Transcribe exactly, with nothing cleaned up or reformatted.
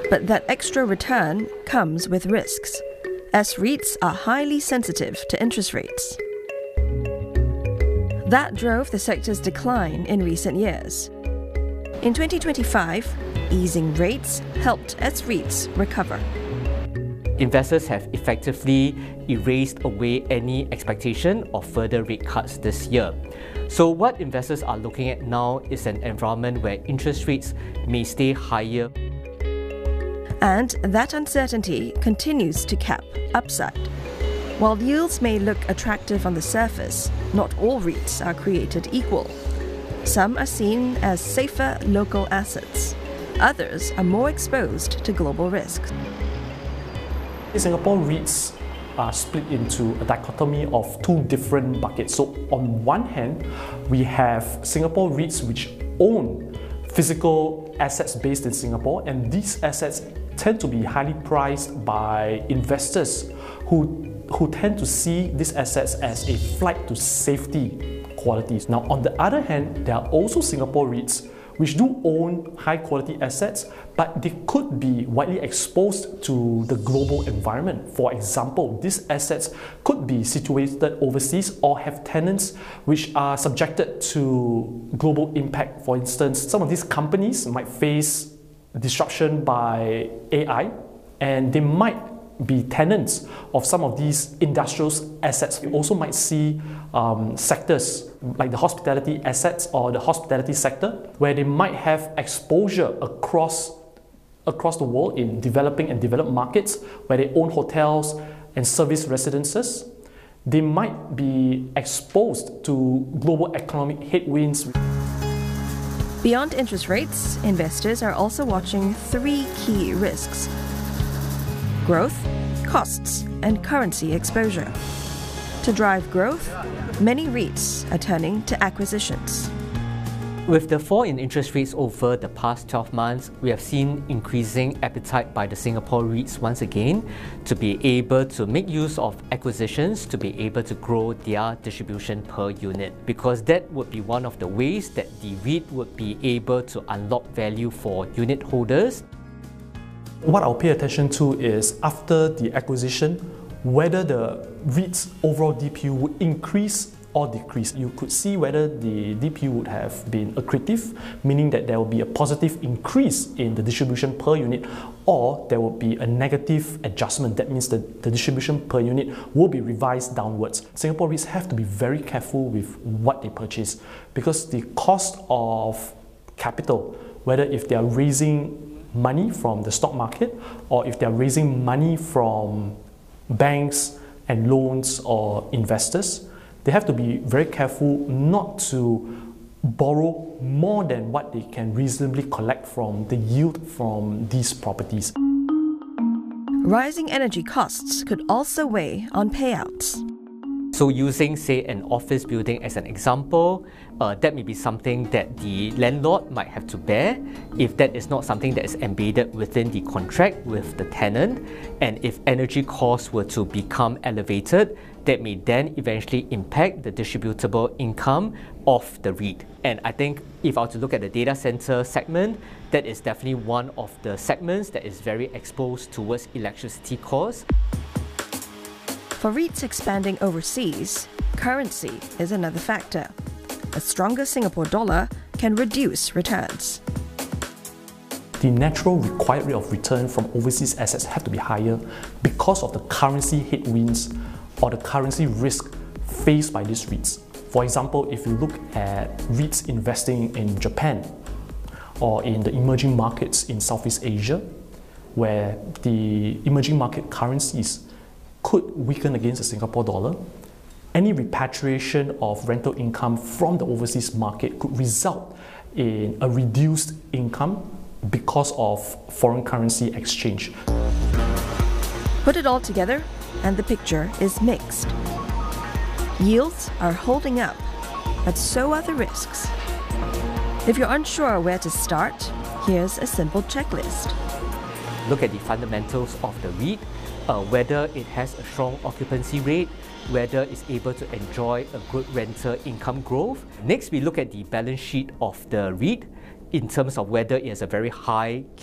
But that extra return comes with risks, as REITs are highly sensitive to interest rates. That drove the sector's decline in recent years. In twenty twenty-five, easing rates helped S REITs recover. Investors have effectively erased away any expectation of further rate cuts this year. So what investors are looking at now is an environment where interest rates may stay higher. And that uncertainty continues to cap upside. While yields may look attractive on the surface, not all REITs are created equal. Some are seen as safer local assets. Others are more exposed to global risks. Singapore REITs are split into a dichotomy of two different buckets. So on one hand, we have Singapore REITs which own physical assets based in Singapore, and these assets tend to be highly priced by investors who, who tend to see these assets as a flight to safety qualities. Now, on the other hand, there are also Singapore REITs which do own high-quality assets, but they could be widely exposed to the global environment. For example, these assets could be situated overseas or have tenants which are subjected to global impact. For instance, some of these companies might face disruption by A I, and they might be tenants of some of these industrial assets. You also might see um, sectors like the hospitality assets or the hospitality sector, where they might have exposure across, across the world in developing and developed markets, where they own hotels and service residences. They might be exposed to global economic headwinds. Beyond interest rates, investors are also watching three key risks: growth, costs, and currency exposure. To drive growth, many REITs are turning to acquisitions. With the fall in interest rates over the past twelve months, we have seen increasing appetite by the Singapore REITs once again to be able to make use of acquisitions to be able to grow their distribution per unit, because that would be one of the ways that the REIT would be able to unlock value for unit holders. What I'll pay attention to is, after the acquisition, whether the REIT's overall D P U would increase or decrease. You could see whether the D P U would have been accretive, meaning that there will be a positive increase in the distribution per unit, or there will be a negative adjustment. That means that the distribution per unit will be revised downwards. Singapore REITs have to be very careful with what they purchase, because the cost of capital, whether if they are raising money from the stock market or if they are raising money from banks and loans or investors, they have to be very careful not to borrow more than what they can reasonably collect from the yield from these properties. Rising energy costs could also weigh on payouts. So using, say, an office building as an example, uh, that may be something that the landlord might have to bear if that is not something that is embedded within the contract with the tenant. And if energy costs were to become elevated, that may then eventually impact the distributable income of the REIT. And I think if I were to look at the data center segment, that is definitely one of the segments that is very exposed towards electricity costs. For REITs expanding overseas, currency is another factor. A stronger Singapore dollar can reduce returns. The natural required rate of return from overseas assets have to be higher because of the currency headwinds or the currency risk faced by these REITs. For example, if you look at REITs investing in Japan or in the emerging markets in Southeast Asia, where the emerging market currencies could weaken against the Singapore dollar, any repatriation of rental income from the overseas market could result in a reduced income because of foreign currency exchange. Put it all together, and the picture is mixed. Yields are holding up, but so are the risks. If you're unsure where to start, here's a simple checklist. Look at the fundamentals of the REIT, uh, whether it has a strong occupancy rate, whether it's able to enjoy a good rental income growth. Next, we look at the balance sheet of the REIT in terms of whether it has a very high